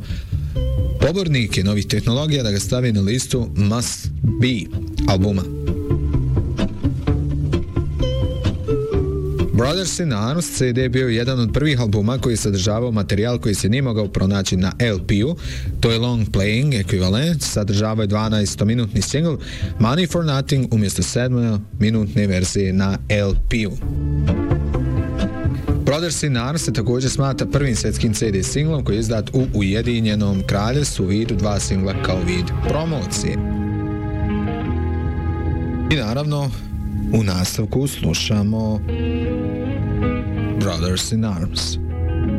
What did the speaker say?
pobornike novih tehnologija da ga stavi na listu Must Be albuma. Brothers in Arms CD je bio jedan od prvih albuma koji je sadržavao materijal koji se nije mogao pronaći na LP-u, to je long playing ekvivalent, sadržavao je 12-minutni single Money for Nothing umjesto 7-minutne verzije na LP-u. Brothers in Arms se također smatra prvim svjetskim CD singlom koji je izdat u Ujedinjenom Kraljevstvu u vidu 2 singla kao vid promocije. I naravno, u nastavku slušamo Brothers in Arms.